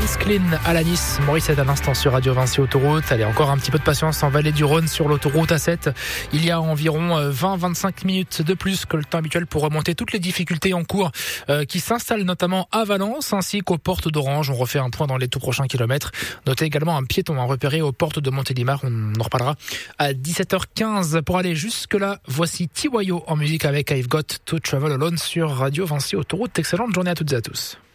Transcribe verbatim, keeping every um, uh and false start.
Ice Clean à la Nice. Maurice est à l'instant sur Radio Vinci Autoroute. Allez, encore un petit peu de patience en vallée du Rhône sur l'autoroute A sept. Il y a environ vingt à vingt-cinq minutes de plus que le temps habituel pour remonter toutes les difficultés en cours euh, qui s'installent notamment à Valence ainsi qu'aux portes d'Orange. On refait un point dans les tout prochains kilomètres. Notez également un piéton à repérer aux portes de Montélimar. On en reparlera à dix-sept heures quinze. Pour aller jusque-là, voici T Y O en musique avec I've Got to Travel Alone sur Radio Vinci Autoroute. Excellente journée à toutes et à tous.